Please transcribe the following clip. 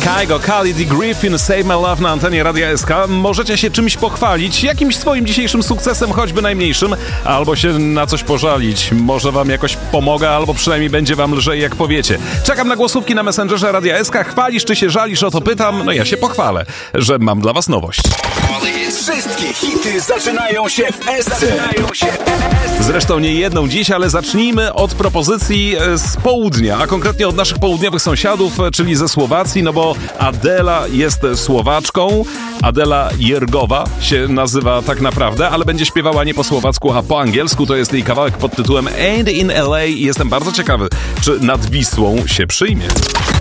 Kygo, Khalid i Griffin, Save My Love na antenie Radia SK. Możecie się czymś pochwalić, jakimś swoim dzisiejszym sukcesem, choćby najmniejszym, albo się na coś pożalić. Może wam jakoś pomogę, albo przynajmniej będzie wam lżej, jak powiecie. Czekam na głosówki na Messengerze Radia SK. Chwalisz czy się żalisz, o to pytam. No ja się pochwalę, że mam dla was nowość. Wszystkie hity zaczynają się w SC. Zresztą nie jedną dziś, ale zacznijmy od propozycji z południa, a konkretnie od naszych południowych sąsiadów, czyli ze Słowacji, no bo Adela jest Słowaczką. Adela Jergowa się nazywa tak naprawdę, ale będzie śpiewała nie po słowacku, a po angielsku. To jest jej kawałek pod tytułem Ain't in LA i jestem bardzo ciekawy, czy nad Wisłą się przyjmie.